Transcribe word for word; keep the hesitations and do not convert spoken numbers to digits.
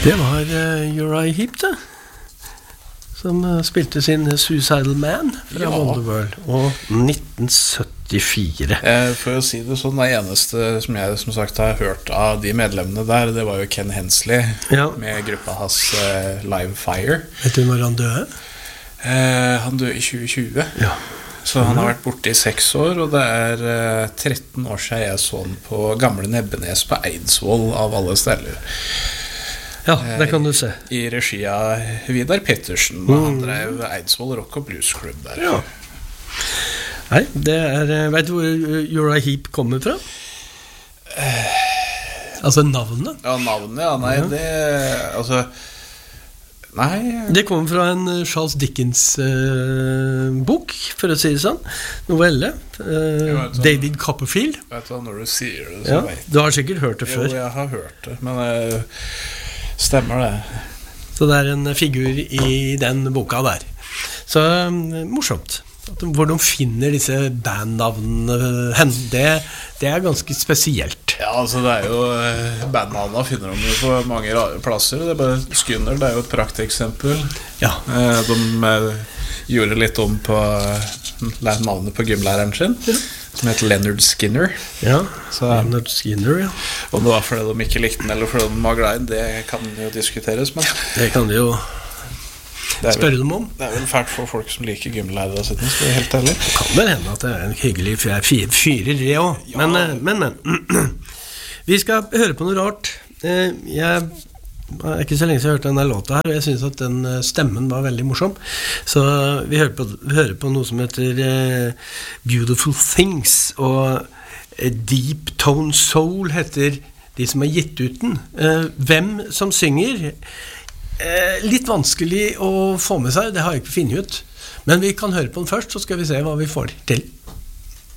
Det var uh, Uriah Heep da, som uh, spilte sin Suicidal Man fra Ja. Wonderworld, og nitten syttifire. Eh, for å si det sånn, det eneste som jeg som sagt har hørt av de medlemmene der, det var jo Ken Hensley Ja. med gruppa hans eh, Live Fire. Vet du når han døde? Eh, han døde i tjue tjue. Ja. Så han har vært borte i seks år, og det er eh, tretten år siden jeg så han på gamle Nebbenes på Eidsvoll av alle steder. Ja, det kan du se. I regi av Vidar Pettersen, og han drev Eidsvoll Rock og Blues Club der. Ja. Nei, det er, uh, vet du hvor uh, Uriah Heep kommer fra? Eh, Altså navnet? ja, navnet, ja, nei, Ja. det, altså, nei, Det kommer fra en uh, Charles Dickens uh, bok, for å si det sånn. Novelle. Uh, Jeg vet sånn. David Copperfield. vet du hva, når du sier det, så Ja, vet du har sikkert hørt det Jo, før. jeg har hørt det, men eh, stemmer det. Så det er en figur i den boka der. Så um, morsomt. At de, hvor de finner disse bandnavnene hen, det, det er ganske spesielt. Ja, altså det er jo eh, bandnavna finner de jo på mange ra- plasser. Det er bare Skinner, det er jo et prakteksempel. Ja, Eh, De eh, gjorde litt om på eh, navnet på gymlæreren sin, som heter Leonard Skinner. ja. Så, Leonard Skinner, ja. om det var fordi de ikke likte den, eller fordi de var glad i den, det kan jo diskuteres, men Det kan vi jo det er, vel, spørre dem om. det er vel fælt for folk som liker gymlærere sine, skal jeg helt ærlig. Det kan vel hende at det er en hyggelig fyr- fyr- fyrer det også. Ja. Men, eh, men, men. Vi skal høre på noe rart. Eh, Jeg det er ikke så lenge siden jeg hørte denne låta her, og jeg synes at den eh, stemmen var veldig morsom. Så vi hører på, vi hører på noe som heter eh, Beautiful Things, og eh, Deep Tone Soul heter de som har gitt ut den. Eh, hvem som synger? Eh, litt vanskelig å få med seg, det har jeg ikke funnet ut. Men vi kan høre på den først, så skal vi se hva vi får til.